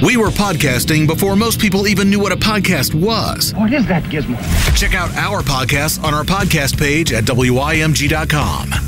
We were podcasting before most people even knew what a podcast was. What is that, Gizmo? Check out our podcasts on our podcast page at WIMG.com.